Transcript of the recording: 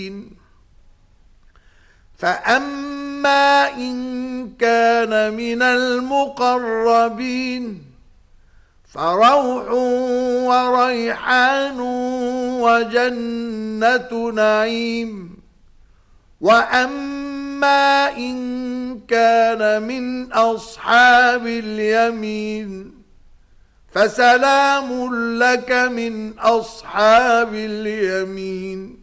فأما إن كان من المقربين فروح وريحان وجنة نعيم. وأما إن كان من أصحاب اليمين فسلام لك من أصحاب اليمين.